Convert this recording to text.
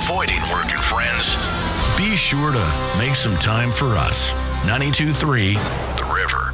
avoiding work and friends, be sure to make some time for us. 92.3 The River.